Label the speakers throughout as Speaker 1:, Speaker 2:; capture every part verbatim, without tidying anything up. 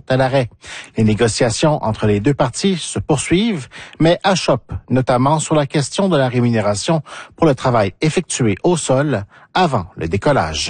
Speaker 1: à l'arrêt. Les négociations entre les deux parties se poursuivent, mais achoppent notamment sur la question de la rémunération pour le travail effectué au sol avant le décollage.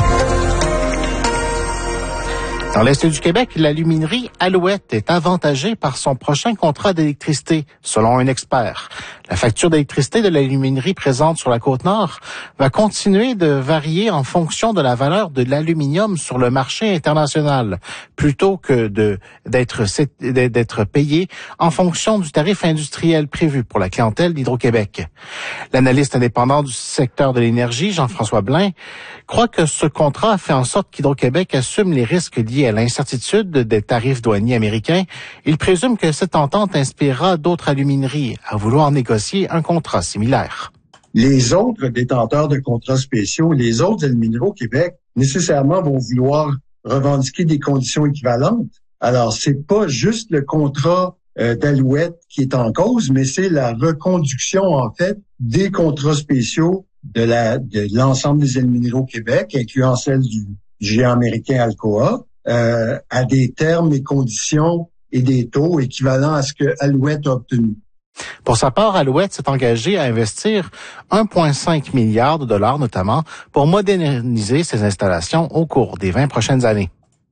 Speaker 1: Dans l'Est du Québec, l'aluminerie Alouette est avantagée par son prochain contrat d'électricité, selon un expert. La facture d'électricité de l'aluminerie présente sur la Côte-Nord va continuer de varier en fonction de la valeur de l'aluminium sur le marché international, plutôt que de d'être d'être payé en fonction du tarif industriel prévu pour la clientèle d'Hydro-Québec. L'analyste indépendant du secteur de l'énergie, Jean-François Blain, croit que ce contrat fait en sorte qu'Hydro-Québec assume les risques liés à l'incertitude des tarifs douaniers américains. Il présume que cette entente inspirera d'autres alumineries à vouloir négocier un contrat similaire.
Speaker 2: Les autres détenteurs de contrats spéciaux, les autres alumineries au Québec, nécessairement vont vouloir revendiquer des conditions équivalentes. Alors, c'est pas juste le contrat euh, d'Alouette qui est en cause, mais c'est la reconduction, en fait, des contrats spéciaux de la de l'ensemble des alumineries au Québec, incluant celle du géant américain Alcoa, euh, à des termes et conditions et des taux équivalents à ce que Alouette a obtenu.
Speaker 1: Pour sa part, Alouette s'est engagé à investir un virgule cinq milliard de dollars notamment pour moderniser ses installations au cours des vingt prochaines années.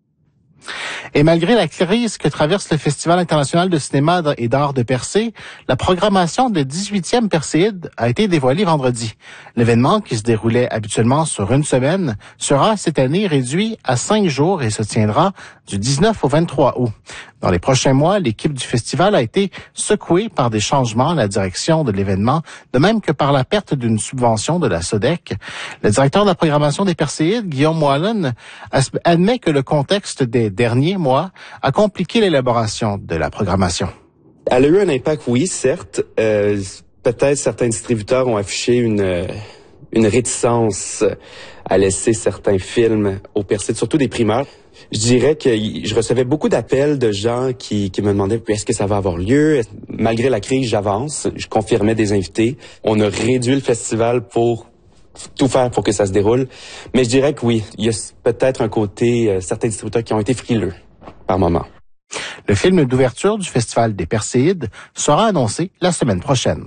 Speaker 1: Et malgré la crise que traverse le Festival international de cinéma et d'art de Percé, la programmation de dix-huitième Perséide a été dévoilée vendredi. L'événement, qui se déroulait habituellement sur une semaine, sera cette année réduit à cinq jours et se tiendra du dix-neuf au vingt-trois août. Dans les prochains mois, l'équipe du festival a été secouée par des changements à la direction de l'événement, de même que par la perte d'une subvention de la SODEC. Le directeur de la programmation des Perséides, Guillaume Moillen, admet que le contexte des derniers mois a compliqué l'élaboration de la programmation.
Speaker 3: Elle a eu un impact, oui, certes. Euh, peut-être certains distributeurs ont affiché une, une réticence à laisser certains films au Perséide, surtout des primeurs. Je dirais que je recevais beaucoup d'appels de gens qui, qui me demandaient est-ce que ça va avoir lieu. Malgré la crise, j'avance. Je confirmais des invités. On a réduit le festival pour tout faire pour que ça se déroule. Mais je dirais que oui, il y a peut-être un côté, euh, certains distributeurs qui ont été frileux par moment.
Speaker 1: Le film d'ouverture du Festival des Perséides sera annoncé la semaine prochaine.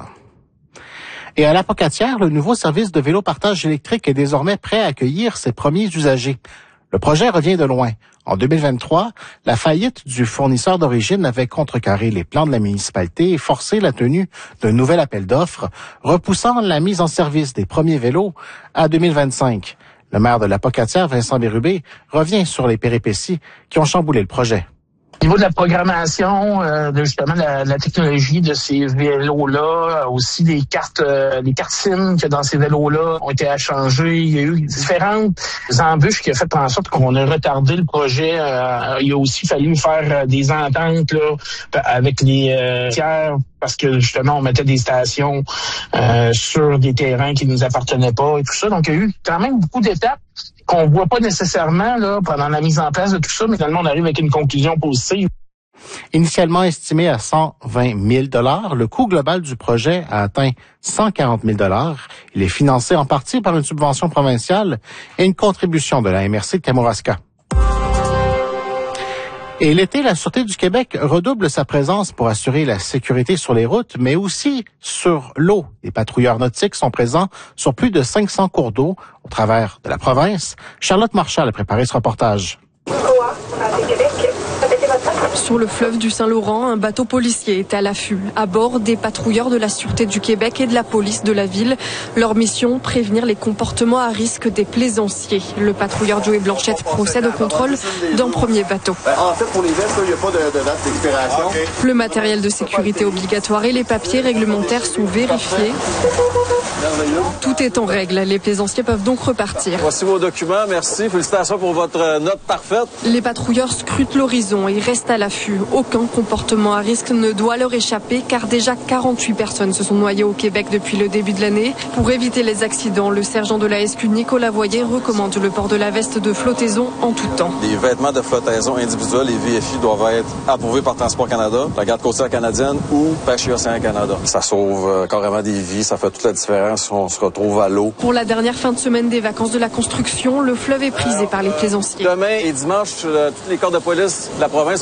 Speaker 1: Et à la Pocatière, le nouveau service de vélo partage électrique est désormais prêt à accueillir ses premiers usagers. Le projet revient de loin. En deux mille vingt-trois, la faillite du fournisseur d'origine avait contrecarré les plans de la municipalité et forcé la tenue d'un nouvel appel d'offres, repoussant la mise en service des premiers vélos à deux mille vingt-cinq. Le maire de la Pocatière, Vincent Bérubé, revient sur les péripéties qui ont chamboulé le projet.
Speaker 4: Au niveau de la programmation, euh, de justement la, la technologie de ces vélos-là, aussi les cartes, euh, les cartes SIM que dans ces vélos-là ont été à changer. Il y a eu différentes embûches qui ont fait en sorte qu'on a retardé le projet. Euh, il a aussi fallu faire des ententes là, avec les euh, tiers parce que justement on mettait des stations euh, sur des terrains qui nous appartenaient pas et tout ça. Donc il y a eu quand même beaucoup d'étapes qu'on voit pas nécessairement là pendant la mise en place de tout ça, mais finalement on arrive avec une conclusion positive.
Speaker 1: Initialement estimé à cent vingt mille dollars, le coût global du projet a atteint cent quarante mille dollars. Il est financé en partie par une subvention provinciale et une contribution de la M R C de Kamouraska. Et l'été, la Sûreté du Québec redouble sa présence pour assurer la sécurité sur les routes, mais aussi sur l'eau. Les patrouilleurs nautiques sont présents sur plus de cinq cents cours d'eau au travers de la province. Charlotte Marchal a préparé ce reportage.
Speaker 5: Sur le fleuve du Saint-Laurent, un bateau policier est à l'affût. À bord, des patrouilleurs de la Sûreté du Québec et de la police de la ville. Leur mission, prévenir les comportements à risque des plaisanciers. Le patrouilleur Joey Blanchette procède au contrôle d'un premier bateau.
Speaker 6: En fait, pour les vestes, il n'y a pas de, de date d'expiration.
Speaker 5: Le matériel de sécurité obligatoire et les papiers réglementaires sont vérifiés. Tout est en règle. Les plaisanciers peuvent donc repartir.
Speaker 6: Voici vos documents. Merci. Félicitations pour votre note parfaite.
Speaker 5: Les patrouilleurs scrutent l'horizon et restent à l'affût. Aucun comportement à risque ne doit leur échapper car déjà quarante-huit personnes se sont noyées au Québec depuis le début de l'année. Pour éviter les accidents, le sergent de la S Q Nicolas Voyer recommande le port de la veste de flottaison en tout temps.
Speaker 6: Les vêtements de flottaison individuels, les V F I, doivent être approuvés par Transport Canada, la Garde côtière canadienne ou Pêche et Océan Canada. Ça sauve euh, carrément des vies, ça fait toute la différence si on se retrouve à l'eau.
Speaker 5: Pour la dernière fin de semaine des vacances de la construction, le fleuve est prisé par les plaisanciers.
Speaker 6: Demain et dimanche, euh, tous les corps de police de la province